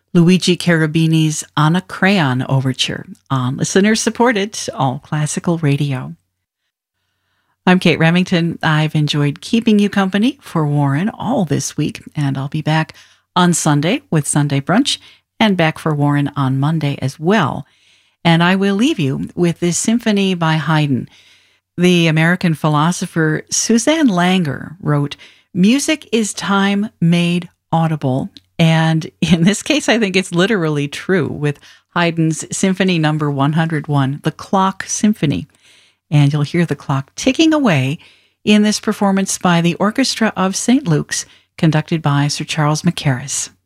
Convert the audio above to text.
Luigi Cherubini's Anacreon Overture on listener-supported All Classical Radio. I'm Kate Remington. I've enjoyed keeping you company for Warren all this week, and I'll be back on Sunday with Sunday Brunch and back for Warren on Monday as well. And I will leave you with this symphony by Haydn. The American philosopher Suzanne Langer wrote, "Music is time made audible." And in this case, I think it's literally true with Haydn's Symphony Number 101, the Clock Symphony. And you'll hear the clock ticking away in this performance by the Orchestra of St. Luke's, conducted by Sir Charles Mackerras.